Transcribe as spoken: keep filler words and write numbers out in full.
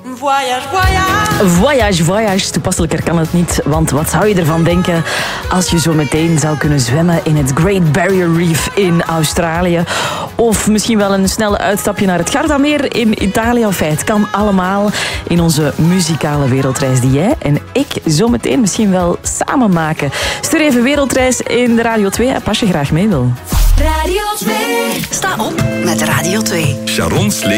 Voyage, voyage. Voyage, voyage. Toepasselijker kan het niet. Want wat zou je ervan denken als je zo meteen zou kunnen zwemmen in het Great Barrier Reef in Australië? Of misschien wel een snelle uitstapje naar het Gardameer in Italië. Of het kan allemaal in onze muzikale wereldreis die jij en ik zo meteen misschien wel samen maken. Stuur even wereldreis in de Radio twee app als je graag mee wil. Radio twee. Sta op met Radio twee. Sharon's